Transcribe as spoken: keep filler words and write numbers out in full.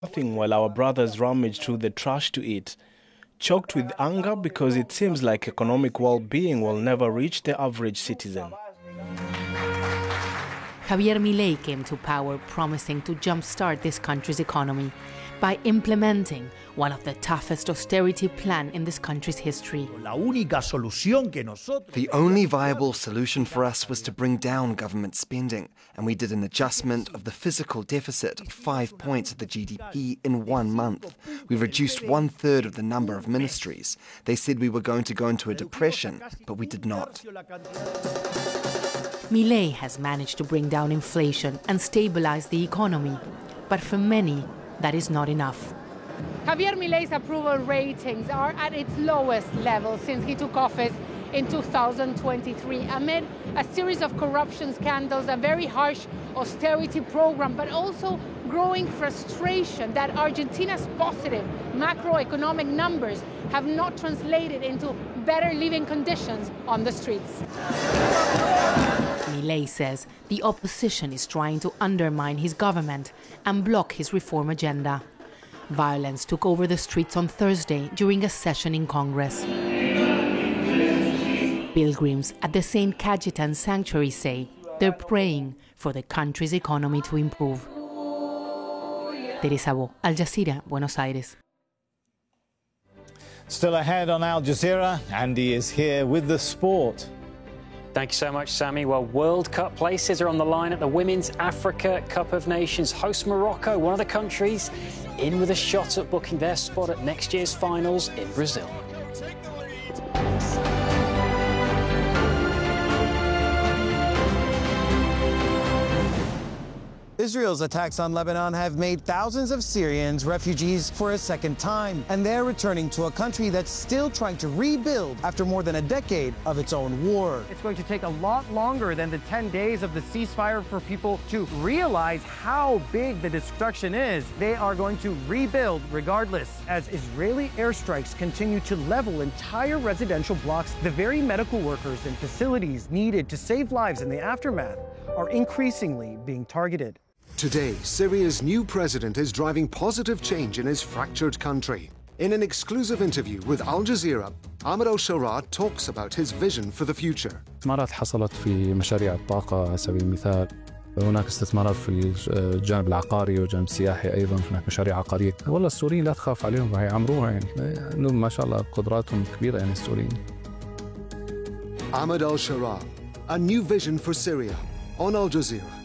Nothing while our brothers rummage through the trash to eat, choked with anger because it seems like economic well-being will never reach the average citizen. Javier Milei came to power promising to jumpstart this country's economy by implementing one of the toughest austerity plans in this country's history. The only viable solution for us was to bring down government spending, and we did an adjustment of the fiscal deficit of five points of the G D P in one month. We reduced one-third of the number of ministries. They said we were going to go into a depression, but we did not. Milei has managed to bring down inflation and stabilize the economy, but for many, that is not enough. Javier Milei's approval ratings are at its lowest level since he took office in two thousand twenty-three, amid a series of corruption scandals, a very harsh austerity program, but also growing frustration that Argentina's positive macroeconomic numbers have not translated into better living conditions on the streets. Milei says the opposition is trying to undermine his government and block his reform agenda. Violence took over the streets on Thursday during a session in Congress. Pilgrims at the Saint Cajetan Sanctuary say they're praying for the country's economy to improve. Teresa Bo, Al Jazeera, Buenos Aires. Still ahead on Al Jazeera, Andy is here with the sport. Thank you so much, Sammy. Well, World Cup places are on the line at the Women's Africa Cup of Nations. Host Morocco, one of the countries in with a shot at booking their spot at next year's finals in Brazil. Israel's attacks on Lebanon have made thousands of Syrians refugees for a second time, and they're returning to a country that's still trying to rebuild after more than a decade of its own war. It's going to take a lot longer than the ten days of the ceasefire for people to realize how big the destruction is. They are going to rebuild regardless. As Israeli airstrikes continue to level entire residential blocks, the very medical workers and facilities needed to save lives in the aftermath are increasingly being targeted. Today, Syria's new president is driving positive change in his fractured country. In an exclusive interview with Al Jazeera, Ahmed al-Sharaa talks about his vision for the future. استثمارات حصلت في مشاريع الطاقة على سبيل المثال. هناك استثمارات في الجانب العقاري والجانب السياحي أيضا، هناك مشاريع عقارية. والله السوريين لا تخاف عليهم، راح يعمروها يعني. إنهم ما شاء الله قدراتهم كبيرة يعني السوريين. Ahmed al-Sharaa, a new vision for Syria on Al Jazeera.